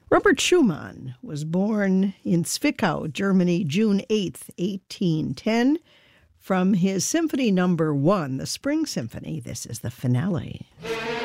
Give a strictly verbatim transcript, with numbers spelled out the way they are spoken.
Robert Schumann was born in Zwickau, Germany, June eighth, eighteen ten. From his Symphony Number One, the Spring Symphony, this is the finale.